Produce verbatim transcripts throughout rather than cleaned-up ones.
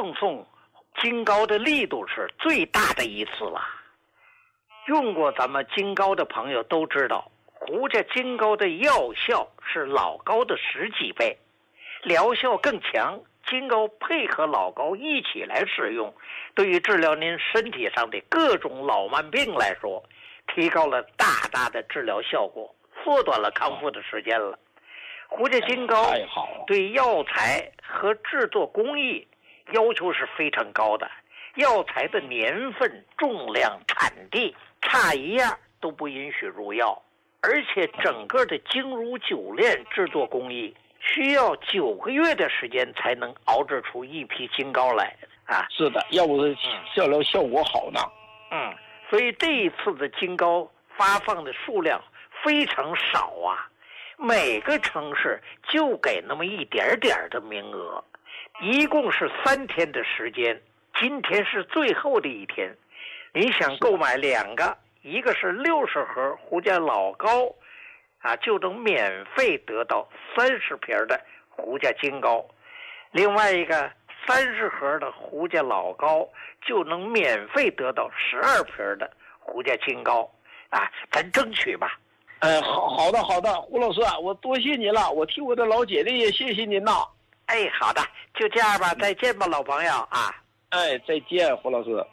赠送金膏的力度是最大的一次了。用过咱们金膏的朋友都知道，胡家金膏的药效是老膏的十几倍，疗效更强。金膏配合老膏一起来使用，对于治疗您身体上的各种老慢病来说，提高了大大的治疗效果，缩短了康复的时间了。胡家金膏对药材和制作工艺要求是非常高的，药材的年份、重量、产地差一样都不允许入药，而且整个的精乳酒炼制作工艺需要九个月的时间才能熬制出一批金膏来啊！ 是的，要不是效疗效果好呢。 嗯，所以这一次的金膏发放的数量非常少啊，每个城市就给那么一点点的名额，一共是三天的时间，今天是最后的一天。你想购买两个，一个是六十盒胡家老膏啊，就能免费得到三十瓶的胡家金膏，另外一个三十盒的胡家老膏就能免费得到十二瓶的胡家金膏啊，咱争取吧。 哎，好好的好的，胡老师，我多谢您了，我替我的老姐姐也谢谢您呐。 哎，好的，就这样吧，再见吧，老朋友啊。 哎，再见，胡老师。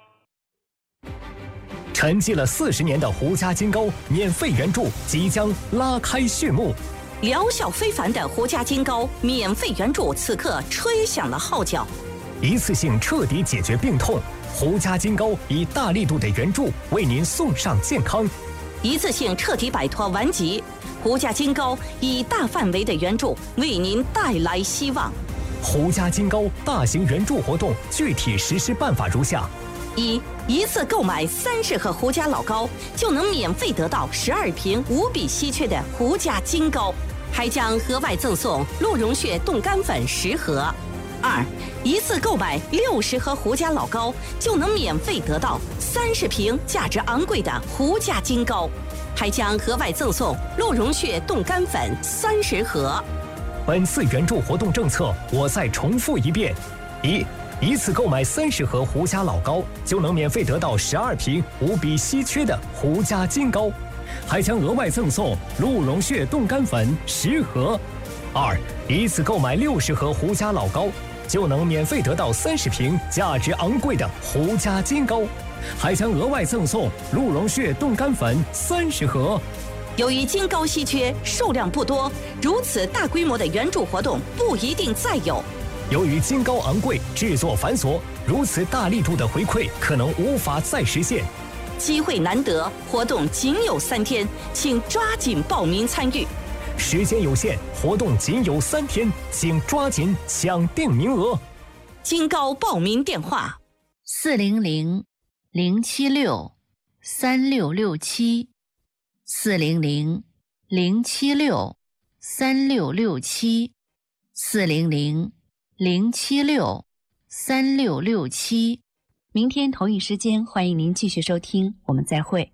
沉寂了四十年的胡家金膏免费援助即将拉开序幕， 疗效非凡的胡家金膏免费援助此刻吹响了号角， 一次性彻底解决病痛。胡家金膏以大力度的援助为您送上健康， 一次性彻底摆脱顽疾。胡家金膏以大范围的援助为您带来希望。 胡家金膏大型援助活动具体实施办法如下： 一、一次购买三十盒胡家老膏，就能免费得到十二瓶无比稀缺的胡家金膏，还将额外赠送鹿茸血冻干粉十盒。二、一次购买六十盒胡家老膏，就能免费得到三十瓶价值昂贵的胡家金膏，还将额外赠送鹿茸血冻干粉三十盒。 本次援助活动政策，我再重复一遍：一、一次购买三十盒胡家老膏，就能免费得到十二瓶无比稀缺的胡家金膏，还将额外赠送鹿茸血冻干粉十盒。二、一次购买六十盒胡家老膏，就能免费得到三十瓶价值昂贵的胡家金膏，还将额外赠送鹿茸血冻干粉三十盒。 由于金膏稀缺，数量不多，如此大规模的援助活动不一定再有。 由于金膏昂贵，制作繁琐，如此大力度的回馈可能无法再实现。 机会难得，活动仅有三天，请抓紧报名参与。 时间有限，活动仅有三天，请抓紧抢定名额。 金膏报名电话： 四零零零七六三六六七，四零零零七六三六六七，四零零零七六三六六七。明天同一时间，欢迎您继续收听，我们再会。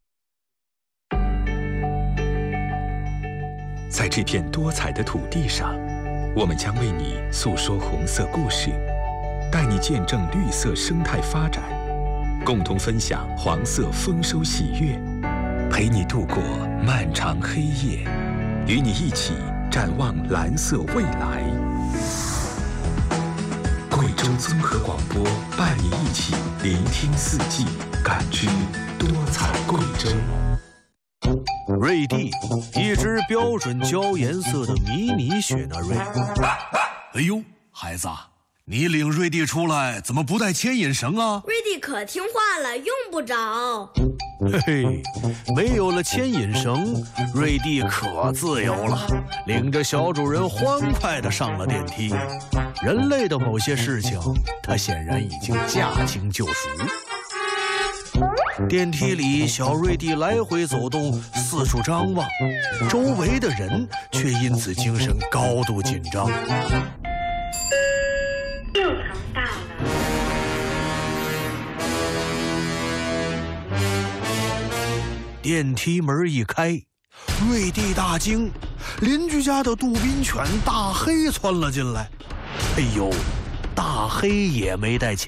在这片多彩的土地上，我们将为你诉说红色故事，带你见证绿色生态发展，共同分享黄色丰收喜悦，陪你度过漫长黑夜，与你一起展望蓝色未来。贵州综合广播伴你一起聆听四季，感知多彩贵州。 瑞蒂，一只标准焦颜色的迷你雪纳瑞。 哎呦，孩子，你领瑞蒂出来怎么不带牵引绳啊？ 瑞蒂可听话了，用不着。 嘿嘿，没有了牵引绳，瑞蒂可自由了，领着小主人欢快地上了电梯。人类的某些事情，他显然已经驾轻就熟。电梯里，小瑞蒂来回走动，四处张望，周围的人却因此精神高度紧张。 六层到了。 电梯门一开，瑞蒂大惊，邻居家的杜宾犬大黑窜了进来。哎呦，大黑也没带牵